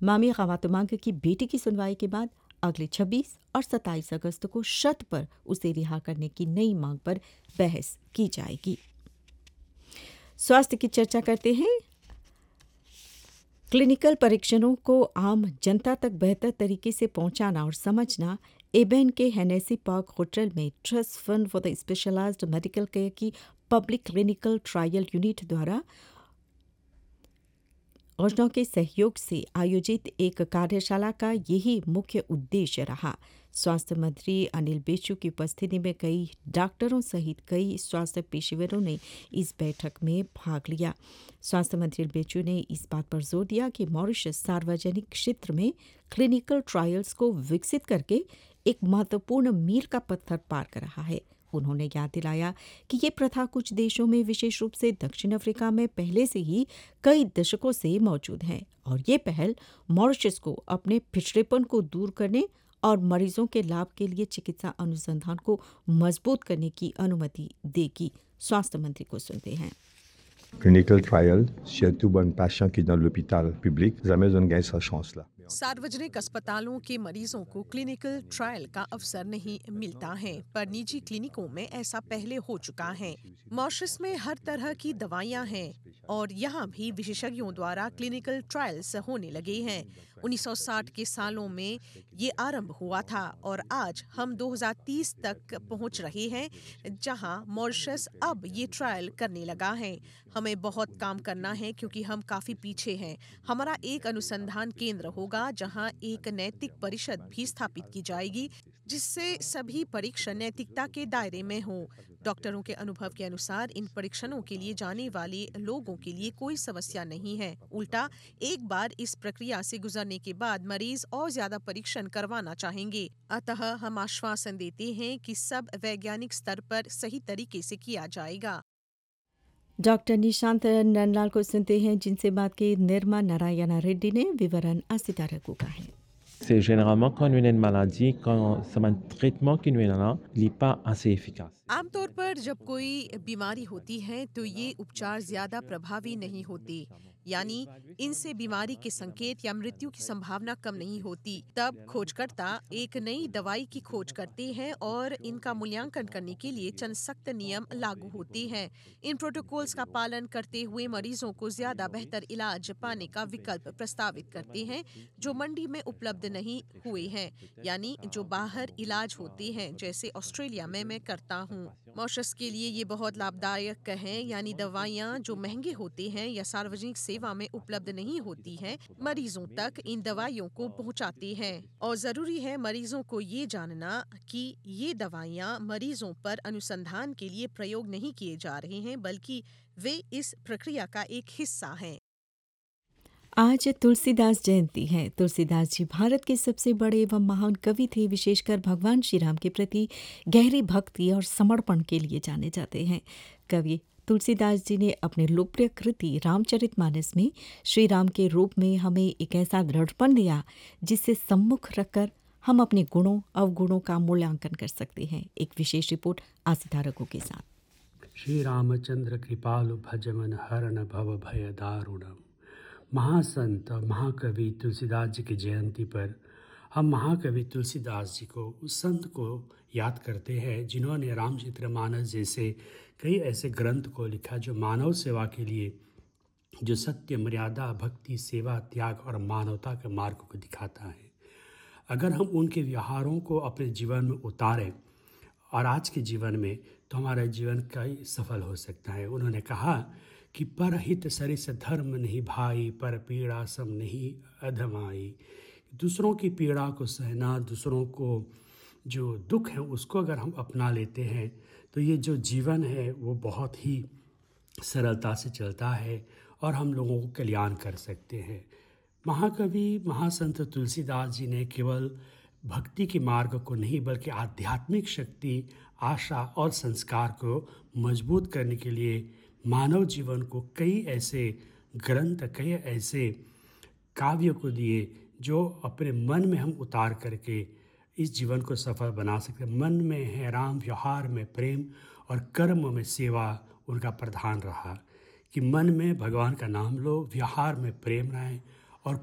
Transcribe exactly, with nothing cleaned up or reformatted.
मामी खवातमांग की बेटी की सुनवाई के बाद अगले छब्बीस और सत्ताईस अगस्त को शर्त पर उसे रिहा करने की नई मांग पर बहस की जाएगी। स्वास्थ्य की चर्चा करते हैं। क्लिनिकल परीक्षणों को आम जनता तक बेहतर तरीके से पहुंचाना और समझना एबेन के हेनेसी पार्क होटल में trust fund for the specialised medical care की पब्लिक क्लिनिकल ट्रायल यूनिट द्वारा योजनाओं के सहयोग से आयोजित एक कार्यशाला का यही मुख्य उद्देश्य रहा। स्वास्थ्य मंत्री अनिल बेचू की उपस्थिति में कई डॉक्टरों सहित कई स्वास्थ्य पेशेवरों ने इस बैठक में भाग लिया। स्वास्थ्य मंत्री बेचू ने इस बात पर जोर दिया कि मॉरिशस सार्वजनिक क्षेत्र में क्लिनिकल ट्रायल्स को विकसित करके एक महत्वपूर्ण मील का पत्थर पार कर रहा है। उन्होंने याद दिलाया कि ये प्रथा कुछ देशों में, विशेष रूप से दक्षिण अफ्रीका में पहले से ही कई दशकों से मौजूद है और ये पहल मॉरिशस को अपने पिछड़ेपन को दूर करने और मरीजों के लाभ के लिए चिकित्सा अनुसंधान को मजबूत करने की अनुमति देगी। स्वास्थ्य मंत्री को सुनते हैं। Clinical trial, surtout pour un patient qui est dans l'hôpital public, jamais on gagne sa chance là. सार्वजनिक अस्पतालों के मरीजों को क्लिनिकल ट्रायल का अवसर नहीं मिलता है, पर निजी क्लिनिकों में ऐसा पहले हो चुका है। मॉरिशस में हर तरह की दवाइयां हैं और यहाँ भी विशेषज्ञों द्वारा क्लिनिकल ट्रायल्स होने लगे हैं। उन्नीस सौ साठ के सालों में ये आरंभ हुआ था और आज हम दो हज़ार तीस तक पहुँच रहे हैं, जहाँ मॉरिशस अब ये ट्रायल करने लगा है। हमें बहुत काम करना है क्योंकि हम काफ़ी पीछे हैं। हमारा एक अनुसंधान केंद्र होगा जहां एक नैतिक परिषद भी स्थापित की जाएगी, जिससे सभी परीक्षण नैतिकता के दायरे में हों। डॉक्टरों के अनुभव के अनुसार इन परीक्षणों के लिए जाने वाले लोगों के लिए कोई समस्या नहीं है। उल्टा एक बार इस प्रक्रिया से गुजरने के बाद मरीज और ज्यादा परीक्षण करवाना चाहेंगे। अतः हम आश्वासन देते हैं कि सब वैज्ञानिक स्तर पर सही तरीके से किया जाएगा। डॉक्टर निशांत नंदलाल को सुनते हैं, जिनसे बात की निर्मा नारायण रेड्डी ने। विवरण आसिता रघु का है। C'est généralement quand on a une maladie, quand c'est un traitement qui nous est là, il n'est pas assez efficace. आमतौर पर जब कोई बीमारी होती है तो ये उपचार ज्यादा प्रभावी नहीं होते, यानी इनसे बीमारी के संकेत या मृत्यु की संभावना कम नहीं होती। तब खोजकर्ता एक नई दवाई की खोज करते हैं और इनका मूल्यांकन करने के लिए चंद सख्त नियम लागू होते हैं। इन प्रोटोकॉल्स का पालन करते हुए मरीजों को ज्यादा बेहतर इलाज पाने का विकल्प प्रस्तावित करते हैं जो मंडी में उपलब्ध नहीं हुए हैं, यानी जो बाहर इलाज होते हैं, जैसे ऑस्ट्रेलिया में मैं करता हूँ। मॉरिशस के लिए ये बहुत लाभदायक है, यानी दवाइयाँ जो महंगे होते हैं या सार्वजनिक सेवा में उपलब्ध नहीं होती हैं, मरीजों तक इन दवाइयों को पहुंचाते हैं। और जरूरी है मरीजों को ये जानना कि ये दवाइयाँ मरीजों पर अनुसंधान के लिए प्रयोग नहीं किए जा रहे हैं, बल्कि वे इस प्रक्रिया का एक हिस्सा हैं। आज तुलसीदास जयंती है। तुलसीदास जी भारत के सबसे बड़े एवं महान कवि थे। विशेषकर भगवान श्री राम के प्रति गहरी भक्ति और समर्पण के लिए जाने जाते हैं। कवि तुलसीदास जी ने अपने लोकप्रिय कृति रामचरितमानस में श्री राम के रूप में हमें एक ऐसा दृढ़पन दिया जिससे सम्मुख रखकर हम अपने गुणों अवगुणों का मूल्यांकन कर सकते हैं। एक विशेष रिपोर्ट आसिता रघु के साथ। श्री रामचंद्र कृपालु भजमन हरण भव भय दारुणम। महासंत और महाकवि तुलसीदास जी की जयंती पर हम महाकवि तुलसीदास जी को, उस संत को याद करते हैं जिन्होंने रामचरितमानस जैसे कई ऐसे ग्रंथ को लिखा जो मानव सेवा के लिए, जो सत्य, मर्यादा, भक्ति, सेवा, त्याग और मानवता के मार्ग को दिखाता है। अगर हम उनके व्यवहारों को अपने जीवन में उतारें और आज के जीवन में, तो हमारा जीवन कई सफल हो सकता है। उन्होंने कहा कि परहित सरिस धर्म नहीं भाई, पर पीड़ा सम नहीं अधमाई। दूसरों की पीड़ा को सहना, दूसरों को जो दुख है उसको अगर हम अपना लेते हैं तो ये जो जीवन है वो बहुत ही सरलता से चलता है और हम लोगों को कल्याण कर सकते हैं। महाकवि महासंत तुलसीदास जी ने केवल भक्ति के मार्ग को नहीं बल्कि आध्यात्मिक शक्ति, आशा और संस्कार को मजबूत करने के लिए मानव जीवन को कई ऐसे ग्रंथ, कई ऐसे काव्य को दिए जो अपने मन में हम उतार करके इस जीवन को सफल बना सकते। मन में है राम, व्यवहार में प्रेम और कर्म में सेवा उनका प्रधान रहा कि मन में भगवान का नाम लो, व्यवहार में प्रेम रहे